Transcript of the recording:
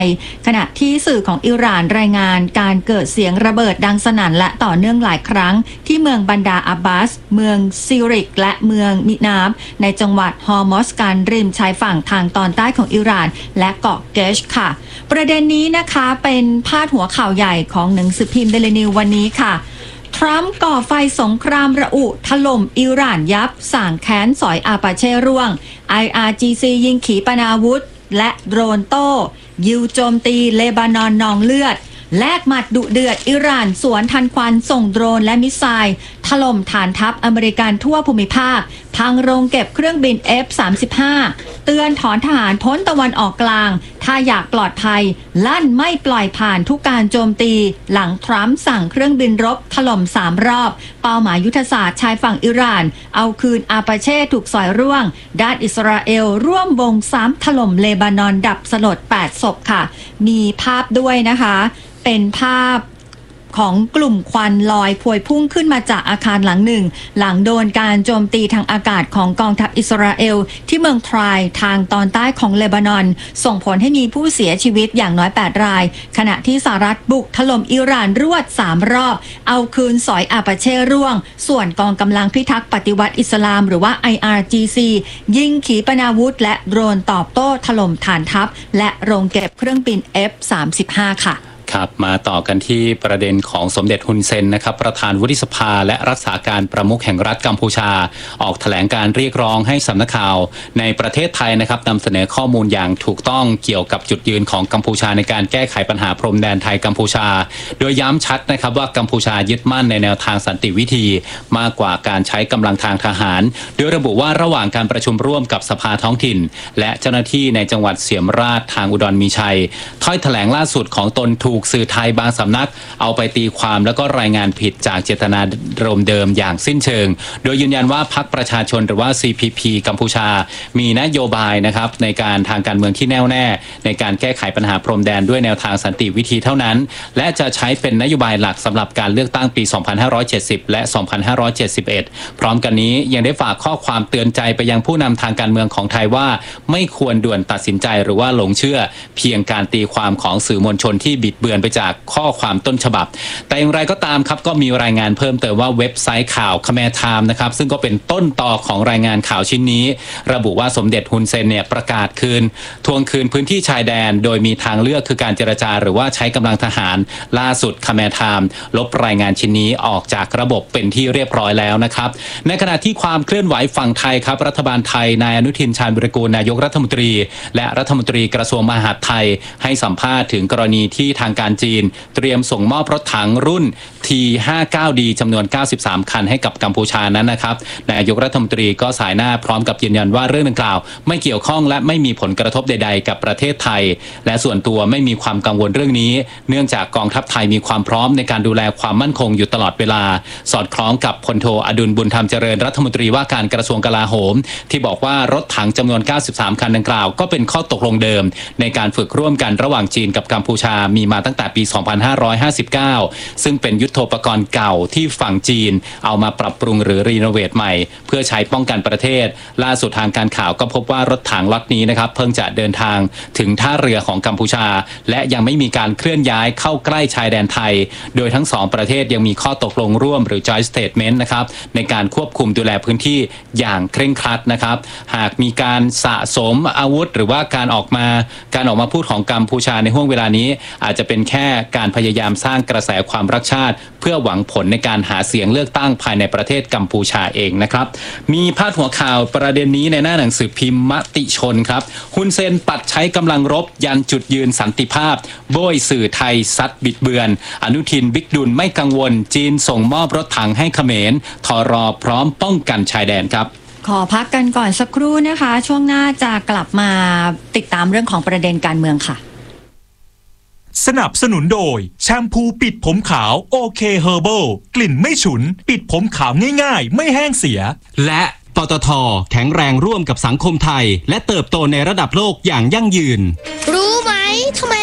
ขณะที่สื่อของอิหร่านรายงานการเกิดเสียงระเบิดดังสนั่นและต่อเนื่องหลายครั้งที่เมืองบันดาอับบาสเมืองซิริกและเมืองมินาบในจังหวัดฮอร์มอสกันริมชายฝั่งทางตอนใต้ของอิหร่านและเกาะเกชค่ะประเด็นนี้นะคะเป็นพาดหัวข่าวใหญ่ของหนังสือพิมพ์เดลินิววันนี้ค่ะทรัมป์ก่อไฟสงครามระอุถล่มอิหร่านยับสั่งแค้นสอยอาปาเช่ร่วง IRGC ยิงขีปนาวุธและโดรนโต้ยิวโจมตีเลบานอนนองเลือดแลกหมัดดุเดือดอิหร่านสวนทันควันส่งโดรนและมิสไซล์ถล่มฐานทัพอเมริกันทั่วภูมิภาคพังโรงเก็บเครื่องบิน F-35 เตือนถอนทหารพ้นตะวันออกกลางถ้าอยากปลอดภัยลั่นไม่ปล่อยผ่านทุกการโจมตีหลังทรัมป์สั่งเครื่องบินรบถล่ม3 รอบเป้าหมายยุทธศาสตร์ชายฝั่งอิหร่านเอาคืนอาปาเช่ถูกสอยร่วงด้านอิสราเอลร่วมวงซ้ำถล่มเลบานอนดับสลด8 ศพค่ะมีภาพด้วยนะคะเป็นภาพของกลุ่มควันลอยพวยพุ่งขึ้นมาจากอาคารหลังหนึ่งหลังโดนการโจมตีทางอากาศของกองทัพอิสราเอลที่เมืองทรายทางตอนใต้ของเลบานอนส่งผลให้มีผู้เสียชีวิตอย่างน้อย8 รายขณะที่สหรัฐบุกถล่มอิหร่านรวด3 รอบเอาคืนสอยอาปาเช่ร่วงส่วนกองกำลังพิทักษ์ปฏิวัติอิสลามหรือว่า IRGC ยิงขีปนาวุธและโดรนตอบโต้ถล่มฐานทัพและโรงเก็บเครื่องบิน F-35 ค่ะครับมาต่อกันที่ประเด็นของสมเด็จฮุนเซนนะครับประธานวุฒิสภาและรักษาการประมุขแห่งรัฐกัมพูชาออกแถลงการเรียกร้องให้สำนักข่าวในประเทศไทยนะครับนำเสนอข้อมูลอย่างถูกต้องเกี่ยวกับจุดยืนของกัมพูชาในการแก้ไขปัญหาพรมแดนไทยกัมพูชาโดยย้ำชัดนะครับว่ากัมพูชายึดมั่นในแนวทางสันติวิธีมากกว่าการใช้กำลังทางทหารโดยระบุว่าระหว่างการประชุมร่วมกับสภาท้องถิ่นและเจ้าหน้าที่ในจังหวัดเสียมราชทางอุดรมีชัยถ้อยแถลงล่าสุดของตนถูกสื่อไทยบางสำนักเอาไปตีความแล้วก็รายงานผิดจากเจตนารมณ์เดิมอย่างสิ้นเชิงโดยยืนยันว่าพรรคประชาชนหรือว่า CPP กัมพูชามีนโยบายนะครับในการทางการเมืองที่แน่วแน่ในการแก้ไขปัญหาพรมแดนด้วยแนวทางสันติวิธีเท่านั้นและจะใช้เป็นนโยบายหลักสำหรับการเลือกตั้งปี 2570 และ 2571 พร้อมกันนี้ยังได้ฝากข้อความเตือนใจไปยังผู้นำทางการเมืองของไทยว่าไม่ควรด่วนตัดสินใจหรือว่าหลงเชื่อเพียงการตีความของสื่อมวลชนที่บิดเบือนไปจากข้อความต้นฉบับแต่อย่างไรก็ตามครับก็มีรายงานเพิ่มเติมว่าเว็บไซต์ข่าวคแมร์ไทม์นะครับซึ่งก็เป็นต้นต่อของรายงานข่าวชิ้นนี้ระบุว่าสมเด็จฮุนเซนเนี่ยประกาศทวงคืนพื้นที่ชายแดนโดยมีทางเลือกคือการเจรจาหรือว่าใช้กำลังทหารล่าสุดคแมร์ไทม์ลบรายงานชิ้นนี้ออกจากระบบเป็นที่เรียบร้อยแล้วนะครับในขณะที่ความเคลื่อนไหวฝั่งไทยครับรัฐบาลไทยนายอนุทินชาญวิรากูลนายกรัฐมนตรีและรัฐมนตรีกระทรวงมหาดไทยให้สัมภาษณ์ถึงกรณีที่ทางการจีนเตรียมส่งมอบรถถังรุ่น T59D จำนวน93 คันให้กับกัมพูชานั้นนะครับนายกรัฐมนตรีก็สายหน้าพร้อมกับยืนยันว่าเรื่องดังกล่าวไม่เกี่ยวข้องและไม่มีผลกระทบใดๆกับประเทศไทยและส่วนตัวไม่มีความกังวลเรื่องนี้เนื่องจากกองทัพไทยมีความพร้อมในการดูแลความมั่นคงอยู่ตลอดเวลาสอดคล้องกับพลโทอดุลบุญธรรมเจริญรัฐมนตรีว่าการกระทรวงกลาโหมที่บอกว่ารถถังจำนวน93 คันดังกล่าวก็เป็นข้อตกลงเดิมในการฝึกร่วมกันระหว่างจีนกับกัมพูชามีมาตั้งแต่ปี 2559 ซึ่งเป็นยุทโธปกรณ์เก่าที่ฝั่งจีนเอามาปรับปรุงหรือรีโนเวทใหม่เพื่อใช้ป้องกันประเทศล่าสุดทางการข่าวก็พบว่ารถถังล็อตนี้นะครับเพิ่งจะเดินทางถึงท่าเรือของกัมพูชาและยังไม่มีการเคลื่อนย้ายเข้าใกล้ชายแดนไทยโดยทั้ง2ประเทศยังมีข้อตกลงร่วมหรือ Joint Statement นะครับในการควบคุมดูแลพื้นที่อย่างเคร่งครัดนะครับหากมีการสะสมอาวุธหรือว่าการออกมาพูดของกัมพูชาในห่วงเวลานี้อาจจะเป็นแค่การพยายามสร้างกระแสความรักชาติเพื่อหวังผลในการหาเสียงเลือกตั้งภายในประเทศกัมพูชาเองนะครับมีพาดหัวข่าวประเด็นนี้ในหน้าหนังสือพิมพ์มติชนครับฮุนเซนปัดใช้กำลังรบยันจุดยืนสันติภาพโบยสื่อไทยซัดบิดเบือนอนุทินบิ๊กดุลไม่กังวลจีนส่งมอบรถถังให้เขมรทรพร้อมป้องกันชายแดนครับขอพักกันก่อนสักครู่นะคะช่วงหน้าจะกลับมาติดตามเรื่องของประเด็นการเมืองค่ะสนับสนุนโดยแชมพูปิดผมขาวโอเคเฮอร์เบิลกลิ่นไม่ฉุนปิดผมขาวง่ายๆไม่แห้งเสียและปตท.แข็งแรงร่วมกับสังคมไทยและเติบโตในระดับโลกอย่างยั่งยืนรู้ไหมทำไม